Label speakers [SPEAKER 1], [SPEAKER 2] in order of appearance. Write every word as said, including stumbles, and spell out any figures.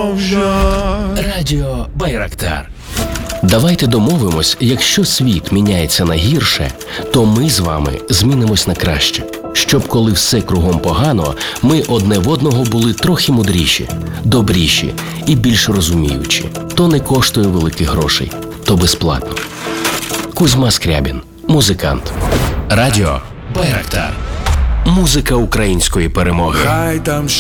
[SPEAKER 1] вже.
[SPEAKER 2] Радіо Байрактар. Давайте домовимось, якщо світ міняється на гірше, то ми з вами змінимось на краще. Щоб коли все кругом погано, ми одне в одного були трохи мудріші, добріші і більш розуміючі. То не коштує великих грошей, то безплатно. Кузьма Скрябін, музикант. Радіо Байрактар. Музика української перемоги.
[SPEAKER 1] Хай там